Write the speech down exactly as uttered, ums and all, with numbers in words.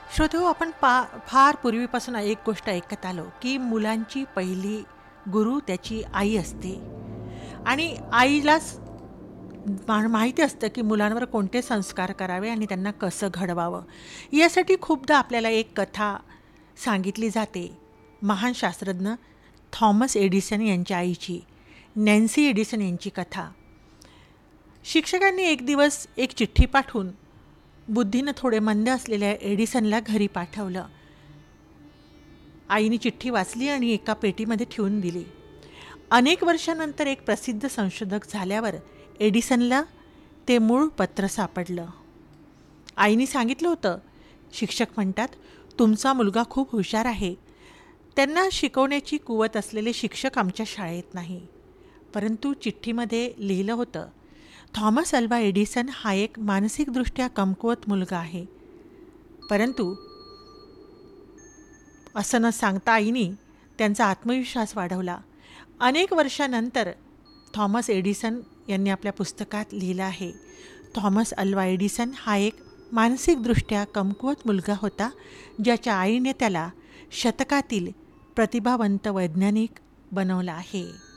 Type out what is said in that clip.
श्रोतो, आपण पा फार पूर्वीपासून एक गोष्ट ऐकत आलो की मुलांची पहिली गुरु त्याची आई असते आणि आईलाच मा माहिती असतं की मुलांवर कोणते संस्कार करावे आणि त्यांना कसं घडवावं. यासाठी खूपदा आपल्याला एक कथा सांगितली जाते महान शास्त्रज्ञ थॉमस एडिसन यांच्या आईची, नॅन्सी एडिसन यांची कथा. शिक्षकांनी एक दिवस एक चिठ्ठी पाठवून बुद्धीनं थोडे मंद असलेल्या एडिसनला घरी पाठवलं. आईने चिठ्ठी वाचली आणि एका पेटीमध्ये ठेवून दिली. अनेक वर्षानंतर एक प्रसिद्ध संशोधक झाल्यावर एडिसनला ते मूळ पत्र सापडलं. आईने सांगितलं होतं, शिक्षक म्हणतात, तुमचा मुलगा खूप हुशार आहे. त्यांना शिकवण्याची कुवत असलेले शिक्षक आमच्या शाळेत नाही. परंतु चिठ्ठीमध्ये लिहिलं होतं, थॉमस अल्वा एडिसन हा एक मानसिकदृष्ट्या कमकुवत मुलगा आहे. परंतु असं न सांगता आईने त्यांचा आत्मविश्वास वाढवला. अनेक वर्षानंतर थॉमस एडिसन यांनी आपल्या पुस्तकात लिहिलं आहे, थॉमस अल्वा एडिसन हा एक मानसिकदृष्ट्या कमकुवत मुलगा होता, ज्याच्या आईने त्याला शतकातील प्रतिभावंत वैज्ञानिक बनवलं आहे.